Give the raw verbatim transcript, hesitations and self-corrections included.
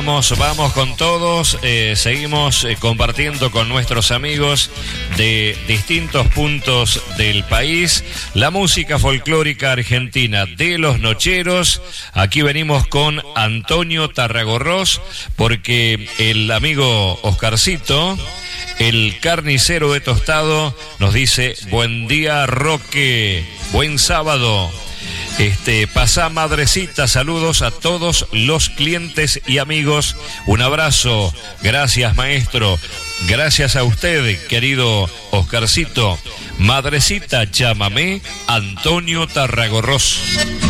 Vamos, vamos con todos, eh, seguimos eh, compartiendo con nuestros amigos de distintos puntos del país la música folclórica argentina de los nocheros. Aquí venimos con Antonio Tarragorros, porque el amigo Oscarcito, el carnicero de Tostado, nos dice: buen día, Roque, buen sábado. Este, pasá, madrecita, saludos a todos los clientes y amigos. Un abrazo, gracias, maestro. Gracias a usted, querido Oscarcito. Madrecita, llámame Antonio Tarragorros.